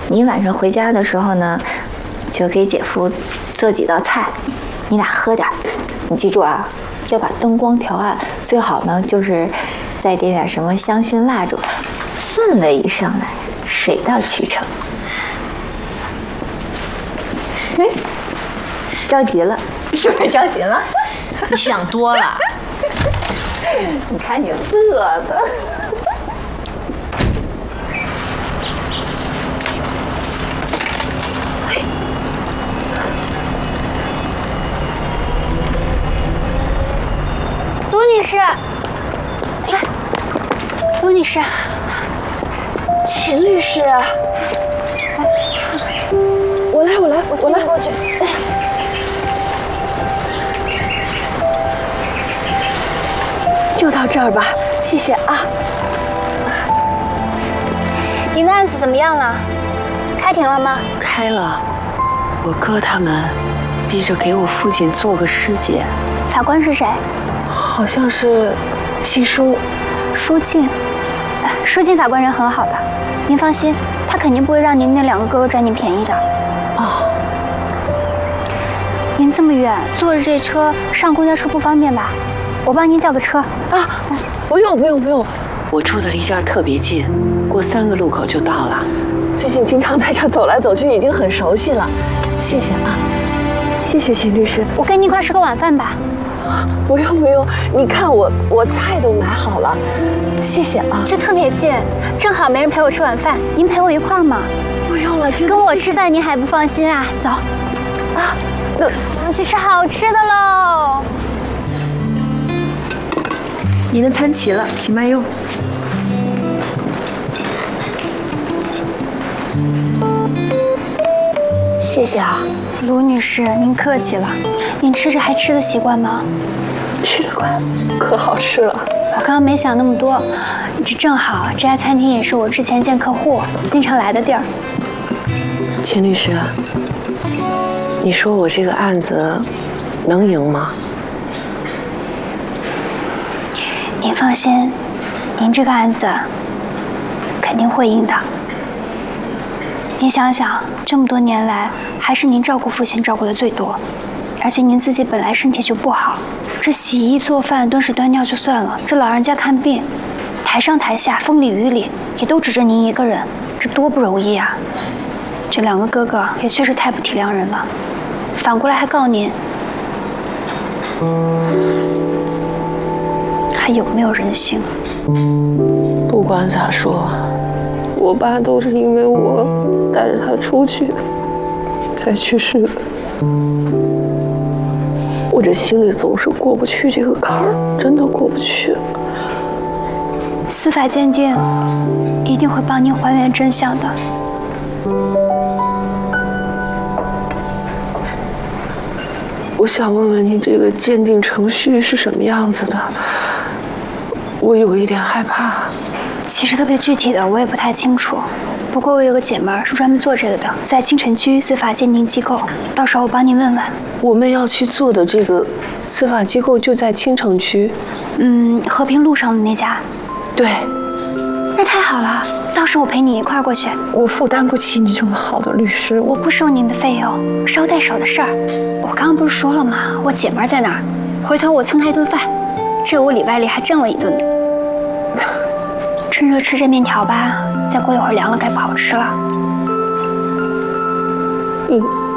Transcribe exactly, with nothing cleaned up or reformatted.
你晚上回家的时候呢，就给姐夫做几道菜，你俩喝点。你记住啊，要把灯光调暗，最好呢就是再点点什么香薰蜡烛，氛围一上来，水到渠成。哎，着急了，是不是着急了？ 你想多了。 你看你乐的。 卢女士，来，卢女士， 秦律师，我来，我来，我来过去。就到这儿吧，谢谢啊。 您的案子怎么样了？开庭了吗？ 开了，我哥他们逼着给我父亲做个尸检。 法官是谁？ 好像是姓舒， 舒静。舒静法官人很好的，您放心，他肯定不会让您那两个哥哥占您便宜的。 哦。 您这么远，坐着这车上公交车不方便吧？我帮您叫个车啊！不用不用不用，我住的离这儿特别近，过三个路口就到了。最近经常在这儿走来走去，已经很熟悉了。谢谢啊，谢谢秦律师。 我跟您一块吃个晚饭吧。 不用不用，你看我我菜都买好了，谢谢啊。 这特别近，正好没人陪我吃晚饭，您陪我一块儿吗？ 不用了，真的。 跟我吃饭您还不放心啊？走。啊，那我们去吃好吃的喽。 您的餐齐了，请慢用。 谢谢啊， 卢女士，您客气了。您吃着还吃得习惯吗？ 吃得惯，可好吃了。 我刚刚没想那么多，这正好，这家餐厅也是我之前见客户经常来的地儿。 秦律师，你说我这个案子能赢吗？ 您放心，您这个案子肯定会赢的。您想想，这么多年来，还是您照顾父亲照顾的最多，而且您自己本来身体就不好，这洗衣做饭、端屎端尿就算了，这老人家看病，台上台下、风里雨里，也都指着您一个人，这多不容易啊！这两个哥哥也确实太不体谅人了，反过来还告您，还有没有人性？ 不管咋说，我爸都是因为我带着他出去才去世的。我这心里总是过不去这个坎儿，真的过不去。 司法鉴定一定会帮您还原真相的。 我想问问您，这个鉴定程序是什么样子的？我有一点害怕。 其实特别具体的我也不太清楚，不过我有个姐们儿是专门做这个的，在青城区司法鉴定机构，到时候我帮您问问。 我们要去做的这个司法机构就在青城区， 嗯，和平路上的那家。 对。 那太好了，到时候我陪你一块儿过去。 我负担不起你这么好的律师， 我不收您的费用，捎带手的事儿。我刚刚不是说了吗？我姐们儿在那儿，回头我蹭她一顿饭，这我里外里还挣了一顿呢。趁热吃这面条吧，再过一会儿凉了该不好吃了。 嗯。